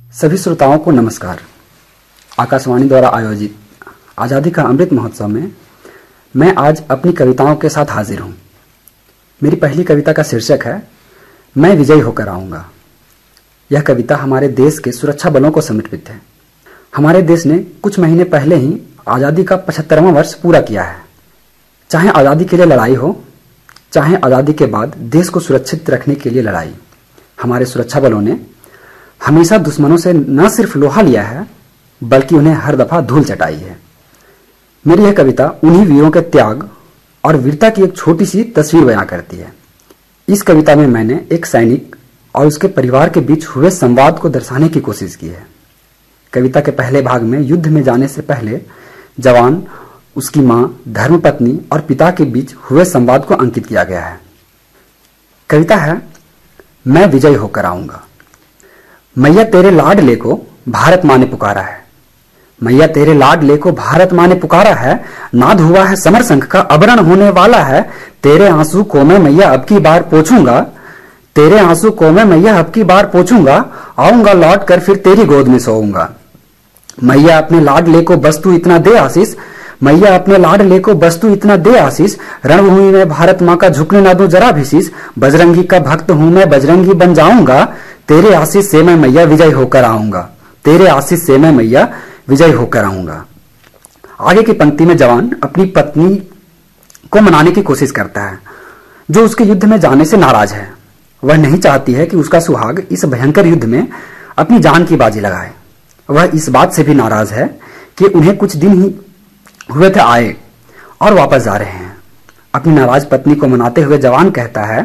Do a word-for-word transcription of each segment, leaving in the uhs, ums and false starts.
सभी श्रोताओं को नमस्कार। आकाशवाणी द्वारा आयोजित आज़ादी का अमृत महोत्सव में मैं आज अपनी कविताओं के साथ हाजिर हूँ। मेरी पहली कविता का शीर्षक है मैं विजयी होकर आऊँगा। यह कविता हमारे देश के सुरक्षा बलों को समर्पित है। हमारे देश ने कुछ महीने पहले ही आज़ादी का पचहत्तरवां वर्ष पूरा किया है। चाहे आज़ादी के लिए लड़ाई हो, चाहे आज़ादी के बाद देश को सुरक्षित रखने के लिए लड़ाई, हमारे सुरक्षा बलों ने हमेशा दुश्मनों से न सिर्फ लोहा लिया है बल्कि उन्हें हर दफा धूल चटाई है। मेरी यह कविता उन्हीं वीरों के त्याग और वीरता की एक छोटी सी तस्वीर बयां करती है। इस कविता में मैंने एक सैनिक और उसके परिवार के बीच हुए संवाद को दर्शाने की कोशिश की है। कविता के पहले भाग में युद्ध में जाने से पहले जवान, उसकी मां, धर्मपत्नी और पिता के बीच हुए संवाद को अंकित किया गया है। कविता है मैं विजयी होकर आऊंगा। मैया तेरे लाडले को भारत माँ ने पुकारा है। मैया तेरे लाडले को भारत माँ ने पुकारा है। नाद हुआ है समर शंख का, अवरण होने वाला है। तेरे आंसू को मैं मैया अब की बार पोंछूंगा। तेरे आंसू को मैं मैया अब की बार पोंछूंगा। आऊंगा लौट कर फिर तेरी गोद में सोऊंगा। मैया अपने लाडले को बस तू इतना दे आशीष। मैया अपने लाडले को बस तू इतना दे आशीष। रणभूमि में भारत माँ का झुकने ना दूं जरा भी शीश। बजरंगी का भक्त हूं मैं, बजरंगी बन जाऊंगा। तेरे आशीष से मैं मैया विजय होकर आऊंगा। तेरे आशीष से मैं मैया विजय होकर आऊंगा। आगे की पंक्ति में जवान अपनी पत्नी को मनाने की कोशिश करता है, जो उसके युद्ध में जाने से नाराज है। वह नहीं चाहती है कि उसका सुहाग इस भयंकर युद्ध में अपनी जान की बाजी लगाए। वह इस बात से भी नाराज है कि उन्हें कुछ दिन ही हुए थे आए और वापस जा रहे हैं। अपनी नाराज पत्नी को मनाते हुए जवान कहता है,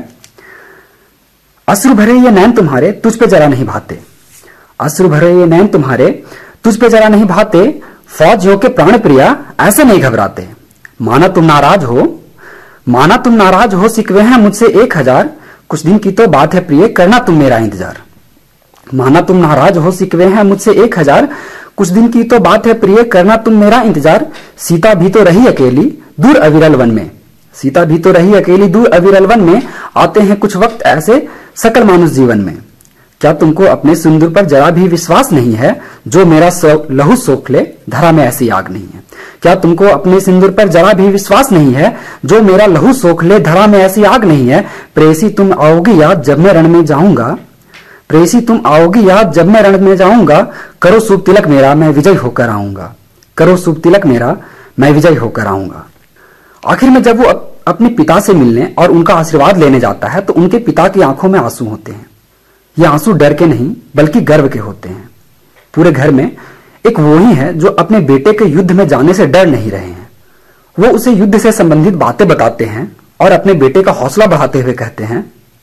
अश्रु भरे ये नैन तुम्हारे तुझ पे जरा नहीं भाते। अश्रु भरे ये नैन तुम्हारे तुझ पे जरा नहीं भाते। फौज हो के प्राण प्रिया ऐसे नहीं घबराते। माना तुम नाराज हो, माना तुम नाराज हो, सिकवे हैं मुझसे एक हजार। कुछ दिन की तो बात है प्रिय, करना तुम मेरा इंतजार। माना तुम नाराज हो, सिकवे हैं मुझसे एक हजार। कुछ दिन की तो बात है प्रिय, करना तुम मेरा इंतजार। सीता भी तो रही अकेली दूर अविरल वन में। सीता भी तो रही अकेली दूर अविरल वन में। आते हैं कुछ वक्त ऐसे सकल मानुष जीवन में। क्या तुमको अपने सिंदूर पर जरा भी विश्वास नहीं है, जो मेरा लहू सोख ले धरा में ऐसी आग नहीं है। क्या तुमको अपने सिंदूर पर जरा भी विश्वास नहीं है, जो मेरा लहू सोख ले धरा में ऐसी आग नहीं है। प्रेसी तुम आओगी याद जब मैं रण में जाऊंगा। प्रेसी तुम आओगी याद जब मैं रण में जाऊंगा। करो शुभ तिलक मेरा, मैं विजय होकर आऊंगा। करो शुभ तिलक मेरा, मैं विजय होकर आऊंगा। आखिर में जब वो अपने पिता से मिलने और उनका आशीर्वाद लेने जाता है तो उनके पिता की आंखों में आंसू होते हैं। ये आंसू डर के नहीं बल्कि गर्व के होते हैं। पूरे घर में एक वो ही है जो अपने बेटे के युद्ध में जाने से डर नहीं रहे हैं। वो उसे युद्ध से संबंधित बातें बताते हैं और अपने बेटे का हौसला बढ़ाते हुए कहते हैं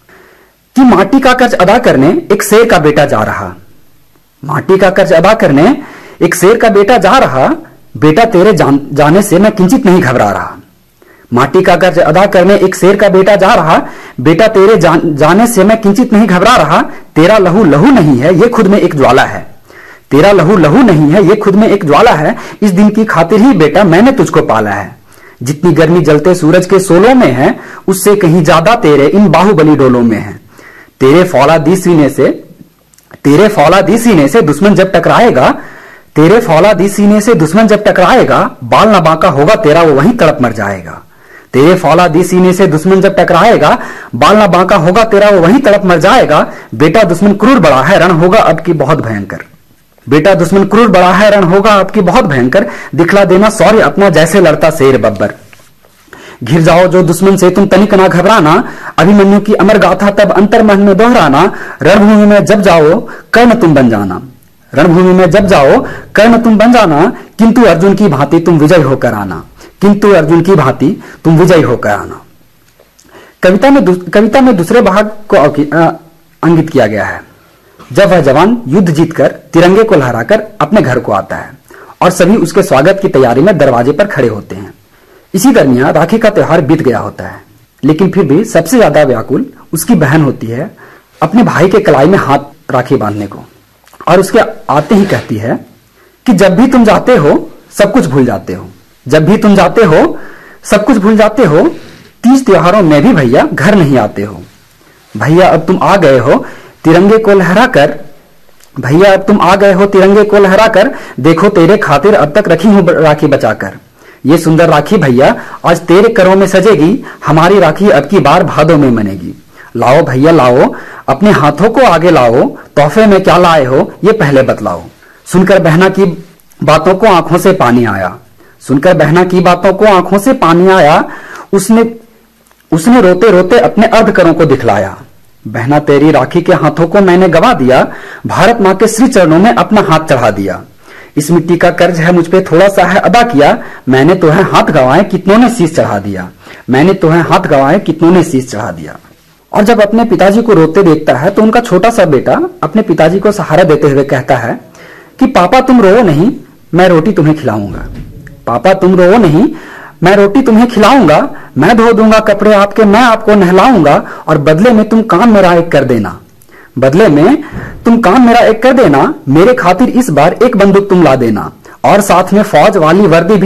कि माटी का कर्ज अदा करने एक शेर का बेटा जा रहा। माटी का कर्ज अदा करने एक शेर का बेटा जा रहा। बेटा तेरे जान, जाने से मैं किंचित नहीं घबरा रहा। माटी का कर्ज अदा करने एक शेर का बेटा जा रहा। बेटा तेरे जान, जाने से मैं किंचित नहीं घबरा रहा। तेरा लहू लहू नहीं है, ये खुद में एक ज्वाला है। तेरा लहू लहू नहीं है, ये खुद में एक ज्वाला है। इस दिन की खातिर ही बेटा मैंने तुझको पाला है। जितनी गर्मी जलते सूरज के सोलों में है, उससे कहीं ज्यादा तेरे इन बाहुबली डोलों में है। तेरे फौलादी सीने से तेरे फौलादी सीने से दुश्मन जब टकराएगा, तेरे फौलादी सीने से दुश्मन जब टकराएगा, बाल ना बांका होगा तेरा वो वहीं तड़प मर जाएगा। तेरे फौलादी सीने से दुश्मन जब टकराएगा, बाल ना बांका होगा तेरा वो वहीं तड़प मर जाएगा। बेटा दुश्मन क्रूर बड़ा है, रण होगा अब की बहुत भयंकर। बेटा दुश्मन क्रूर बड़ा है, रण होगा अब की बहुत भयंकर। दिखला देना शौर्य अपना जैसे लड़ता शेर बब्बर। घिर जाओ जो दुश्मन से तुम तनिक ना घबराना। अभिमन्यु की अमर गाथा तब अंतर मन में दोहराना। रणभूमि में जब जाओ कर्ण तुम बन जाना। रणभूमि में जब जाओ कर्ण तुम बन जाना। किंतु अर्जुन की भांति तुम विजय होकर आना। किंतु अर्जुन की भांति तुम विजय होकर आना। कविता में कविता में दूसरे भाग को अंकित किया गया है, जब वह जवान युद्ध जीतकर तिरंगे को लहराकर अपने घर को आता है और सभी उसके स्वागत की तैयारी में दरवाजे पर खड़े होते हैं। इसी दरमियान राखी का त्योहार बीत गया होता है, लेकिन फिर भी सबसे ज्यादा व्याकुल उसकी बहन होती है अपने भाई के कलाई में हाथ राखी बांधने को, और उसके आते ही कहती है कि जब भी तुम जाते हो सब कुछ भूल जाते हो। जब भी तुम जाते हो सब कुछ भूल जाते हो। तीज त्योहारों में भी भैया घर नहीं आते हो। भैया अब तुम आ गए हो, तिरंगे को लहराकर भैया अब तुम आ गए हो तिरंगे को लहराकर, देखो तेरे खातिर अब तक रखी हूं राखी बचाकर। ये सुंदर राखी भैया आज तेरे करों में सजेगी, हमारी राखी अब की बार भादों में मनेगी। लाओ भैया लाओ, अपने हाथों को आगे लाओ, तोहफे में क्या लाए हो ये पहले बतलाओ। सुनकर बहना की बातों को आंखों से पानी आया, सुनकर बहना की बातों को आंखों से पानी आया। उसने उसने रोते रोते अपने अर्धकरों को दिखलाया। बहना तेरी राखी के हाथों को मैंने गवा दिया, भारत माँ के श्री चरणों में अपना हाथ चढ़ा दिया। इस मिट्टी का कर्ज है मुझ पे थोड़ा सा है अदा किया, मैंने तो है हाथ गंवाए कितनों ने शीश चढ़ा दिया, मैंने तो है हाथ गंवाए कितनों ने शीश चढ़ा दिया। और जब अपने पिताजी को रोते देखता है तो उनका छोटा सा बेटा अपने पिताजी को सहारा देते हुए कहता है कि पापा तुम रो नहीं, मैं रोटी तुम्हें खिलाऊंगा। पापा तुम रो नहीं, मैं रोटी तुम्हें खिलाऊंगा, मैं धो दूंगा कपड़े आपके, मैं आपको नहलाऊंगा, और बदले में तुम काम मेरा एक कर देना, बदले में तुम काम मेरा एक कर देना, मेरे खातिर इस बार एक बंदूक तुम ला देना, और साथ में फौज वाली वर्दी भी